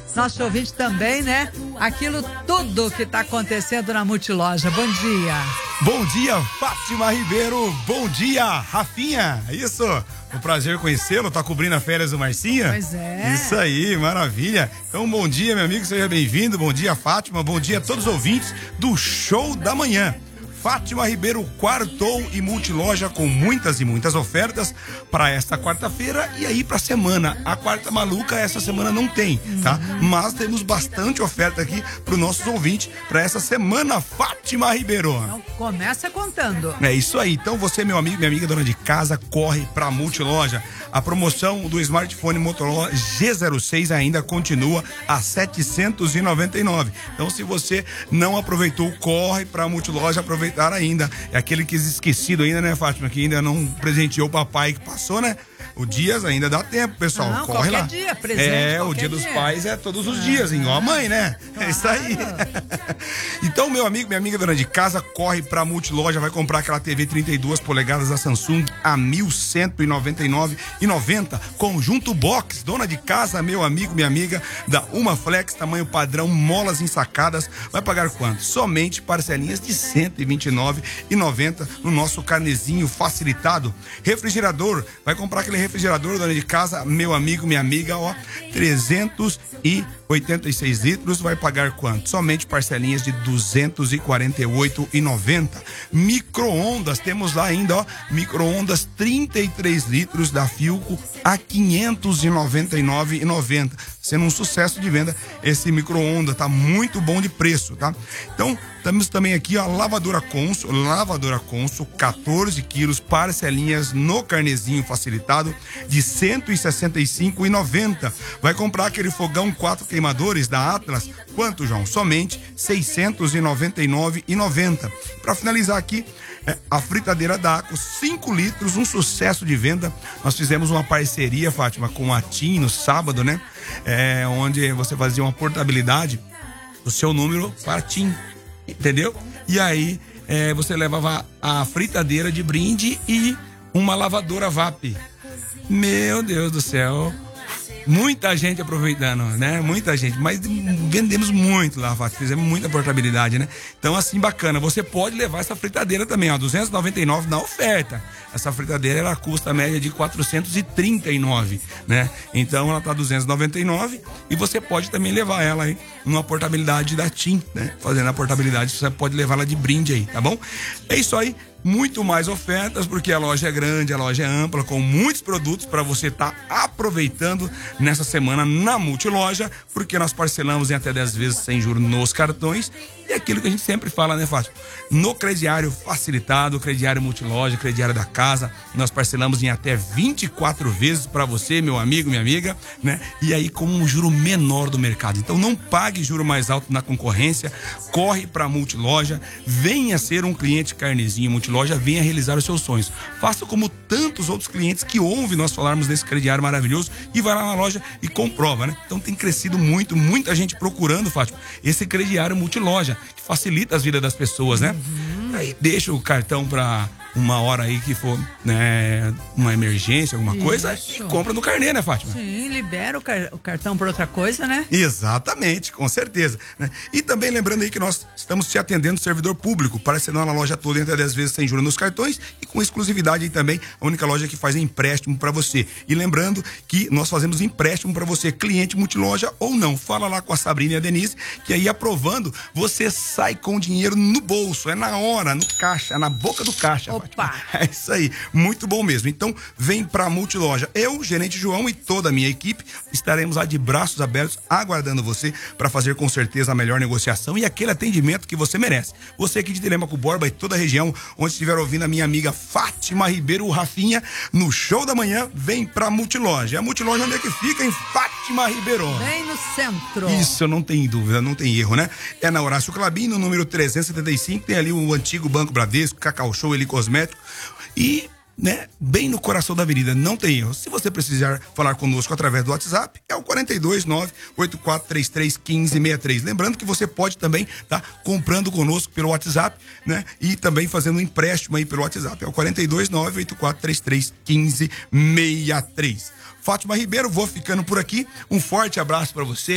nosso ouvinte também, né? Aquilo tudo que tá acontecendo na Multiloja. Bom dia. Bom dia, Fátima Ribeiro. Bom dia, Rafinha. Isso. Um prazer conhecê-lo. Tá cobrindo a férias do Marcinha? Pois é. Isso aí, maravilha. Então, bom dia, meu amigo. Seja bem-vindo. Bom dia, Fátima. Bom dia a todos os ouvintes do Show da Manhã. Fátima Ribeiro quartou e Multiloja com muitas e muitas ofertas para esta quarta-feira e aí para semana. A quarta maluca essa semana não tem, tá? Mas temos bastante oferta aqui para os nossos ouvintes para essa semana, Fátima Ribeiro. Então, começa contando. É isso aí. Então você, meu amigo, minha amiga dona de casa, corre para Multiloja. A promoção do smartphone Motorola G06 ainda continua a R$ 799. Então, se você não aproveitou, corre para Multiloja aproveitar ainda. É aquele que é esquecido ainda, né, Fátima? Que ainda não presenteou o papai que passou, né? O Dias ainda dá tempo, pessoal. Não, corre lá. dia, presente, o dia dos pais é todos os dias, igual a mãe, né? Claro. É isso aí. Então, meu amigo, minha amiga dona de casa, corre pra Multiloja, vai comprar aquela TV 32 polegadas da Samsung a R$ 1.199,90. Conjunto box, dona de casa, meu amigo, minha amiga, da Uma Flex, tamanho padrão, molas ensacadas, vai pagar quanto? Somente parcelinhas de R$ 129,90 no nosso carnezinho facilitado. Refrigerador, vai comprar aquele refrigerador, dona de casa, meu amigo, minha amiga, ó, 386 litros, vai pagar quanto? Somente parcelinhas de R$ 248,90. Micro-ondas, temos lá ainda, ó, micro-ondas 33 litros da Philco a R$ 599,90. Sendo um sucesso de venda esse micro-ondas, tá muito bom de preço, tá? Então, temos também aqui a lavadora Consul 14 quilos, parcelinhas no carnezinho facilitado de R$ 165,90. Vai comprar aquele fogão 4 queimadores da Atlas, quanto, João? Somente R$ 699,90. Para finalizar aqui, a fritadeira Daco, 5 litros, um sucesso de venda. Nós fizemos uma parceria, Fátima, com a TIM no sábado, né? Onde você fazia uma portabilidade do seu número para a TIM, entendeu? E aí você levava a fritadeira de brinde e uma lavadora VAP. Meu Deus do céu! Muita gente aproveitando, né? Muita gente, mas vendemos muito lá, fizemos muita portabilidade, né? Então, assim, bacana. Você pode levar essa fritadeira também, ó, R$ 299 na oferta. Essa fritadeira, ela custa a média de R$ 439, né? Então, ela tá R$ 299 e você pode também levar ela aí numa portabilidade da TIM, né? Fazendo a portabilidade, você pode levar ela de brinde aí, tá bom? É isso aí. Muito mais ofertas, porque a loja é grande, a loja é ampla, com muitos produtos para você estar aproveitando nessa semana na Multiloja, porque nós parcelamos em até 10 vezes sem juros nos cartões. E aquilo que a gente sempre fala, né, Fátima? No crediário facilitado, crediário Multiloja, crediário da casa, nós parcelamos em até 24 vezes para você, meu amigo, minha amiga, né? E aí com um juro menor do mercado. Então não pague juro mais alto na concorrência, corre para Multiloja, venha ser um cliente carnezinho Multiloja, venha realizar os seus sonhos. Faça como tantos outros clientes que ouvem nós falarmos desse crediário maravilhoso e vai lá na loja e comprova, né? Então tem crescido muito, muita gente procurando, Fátima, esse crediário Multiloja, que facilita as vidas das pessoas, né? Aí deixa o cartão para uma hora aí que for, né, uma emergência, alguma coisa, e compra no carnê, né, Fátima? Sim, libera o cartão para outra coisa, né? Exatamente, com certeza, né? E também lembrando aí que nós estamos te atendendo servidor público, parcelando na loja toda em até 10 vezes sem juros nos cartões e com exclusividade aí também, a única loja que faz empréstimo para você. E lembrando que nós fazemos empréstimo para você, cliente Multiloja ou não. Fala lá com a Sabrina e a Denise, que aí aprovando, você sai com o dinheiro no bolso, é na hora, no caixa, na boca do caixa. Opa! É isso aí, muito bom mesmo. Então, vem pra Multiloja. Eu, gerente João e toda a minha equipe estaremos lá de braços abertos aguardando você para fazer com certeza a melhor negociação e aquele atendimento que você merece. Você aqui de Telêmaco Borba e toda a região onde estiver ouvindo a minha amiga Fátima Ribeiro, o Rafinha, no Show da Manhã, vem pra Multiloja. A Multiloja onde é que fica? Em Fátima Ribeiro. Bem no centro. Isso, não tem dúvida, não tem erro, né? É na Horácio Clabin, no número 375, tem ali o antigo Banco Bradesco, Cacau Show, Eli Cosmético e, né, bem no coração da avenida, não tem erro. Se você precisar falar conosco através do WhatsApp, é o 429-8433-1563. Lembrando que você pode também estar comprando conosco pelo WhatsApp, né? E também fazendo um empréstimo aí pelo WhatsApp, é o 429-8433-1563. Fátima Ribeiro, vou ficando por aqui. Um forte abraço para você.